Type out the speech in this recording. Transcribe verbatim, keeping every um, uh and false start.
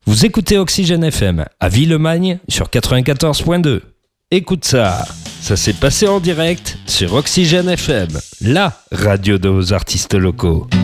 Vous écoutez Oxygène F M à Villemagne sur quatre-vingt-quatorze point deux. Écoute ça, ça s'est passé en direct sur Oxygène F M, la radio de vos artistes locaux.